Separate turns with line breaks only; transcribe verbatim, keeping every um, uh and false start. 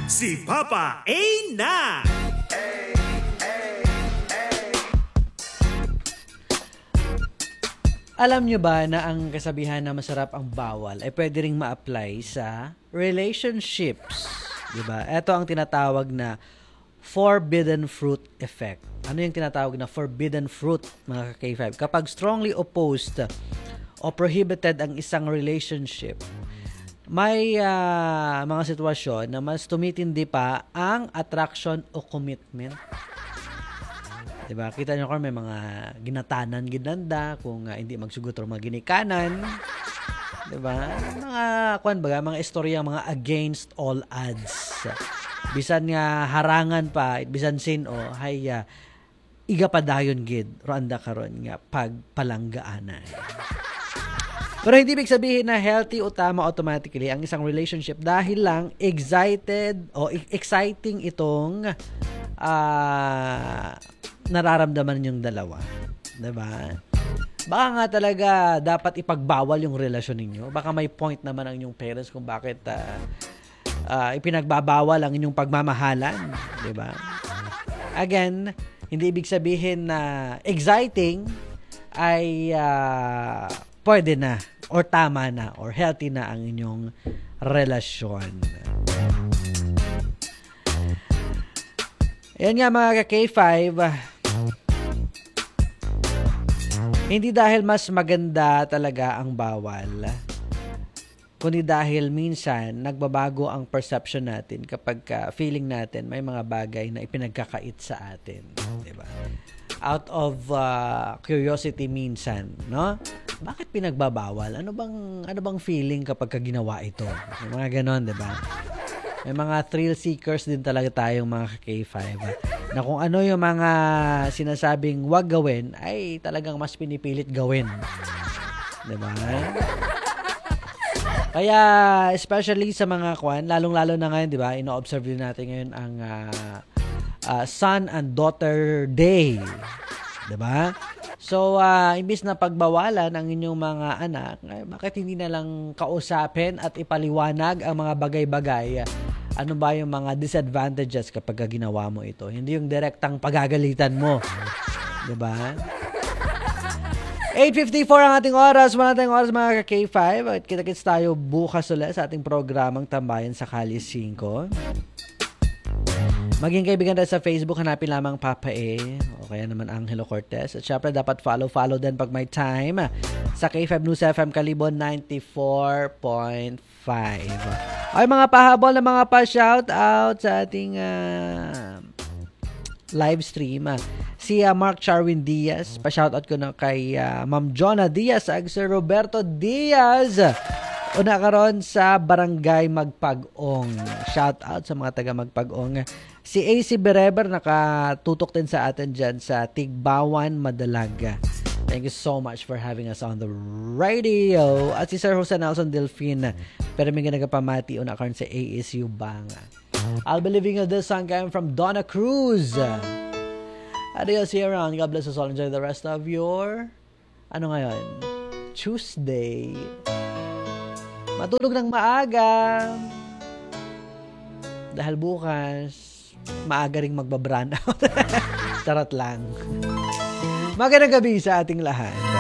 si Papa A na!
Alam nyo ba na ang kasabihan na masarap ang bawal ay pwede ring ma-apply sa relationships? Diba? Ito ang tinatawag na forbidden fruit effect. Ano yung tinatawag na forbidden fruit, mga ka-K five? Kapag strongly opposed o prohibited ang isang relationship, may uh, mga sitwasyon na mas tumitindi pa ang attraction o commitment. Diba? Kita nyo kung may mga ginatanan, ginanda, kung uh, hindi magsugot o maginikanan. Diba? Mga, kuwan baga, mga istorya, mga against all odds. Bisan nga harangan pa, bisan sin o, hay, uh, iga pa dayon gid, roanda karon nga, pagpalanggaanan. Pero hindi ibig sabihin na healthy o tama automatically ang isang relationship dahil lang excited o exciting itong ah, uh, nararamdaman yung dalawa. Diba? Baka nga talaga dapat ipagbawal yung relasyon ninyo. Baka may point naman ang inyong parents kung bakit uh, uh, ipinagbabawal ang inyong pagmamahalan. Diba? Again, hindi ibig sabihin na exciting ay uh, pwede na or tama na or healthy na ang inyong relasyon. Yan nga mga ka-K five, hindi dahil mas maganda talaga ang bawal, kundi dahil minsan nagbabago ang perception natin kapag uh, feeling natin may mga bagay na ipinagkakait sa atin, diba? Out of uh, curiosity minsan, no? Bakit pinagbabawal? Ano bang ano bang feeling kapag ginawa ito? May mga ganon, diba? May mga thrill seekers din talaga tayong mga ka-K five. Na kung ano yung mga sinasabing wag gawin, ay talagang mas pinipilit gawin. Diba? Kaya, especially sa mga kwan, lalong-lalo na ngayon, diba, ino-observe din natin ngayon ang uh, uh, son and daughter day. Diba? So, uh, imbis na pagbawalan ang inyong mga anak, ay, bakit hindi na lang kausapin at ipaliwanag ang mga bagay-bagay? Ano ba yung mga disadvantages kapag ginawa mo ito? Hindi yung direktang pagagalitan mo. Diba? eight fifty-four ang ating oras. Wala tayong oras mga ka-K five. At kita-kits tayo bukas ulit sa ating programang Tambayan sa Kali five. Maging kaibigan tayo sa Facebook, hanapin lamang Papa A o kaya naman Angelo Cortez. At syempre dapat follow-follow din pag may time sa K five News F M Kalibon ninety-four point five. Ay mga pahabol na mga pa-shoutout sa ating uh, live stream. Si uh, Mark Charwin Diaz, pa-shoutout ko na kay uh, Ma'am Jonah Diaz, ag Sir Roberto Diaz. Una karon sa Barangay Magpag-ong. Shoutout sa mga taga Magpag-ong. Si A C Bereber nakatutok din sa atin dyan sa Tigbawan, Madalaga. Thank you so much for having us on the radio. At si Sir Jose Nelson Delfin, pero may nagapamati una karon sa A S U Banga. I'll be leaving you this song coming from Donna Cruz. Adios here around. God bless us all. Enjoy the rest of your ano ngayon? Tuesday. Matulog ng maaga. Dahil bukas, maaga ring magbabrand out. Charot lang. Magandang gabi sa ating lahat.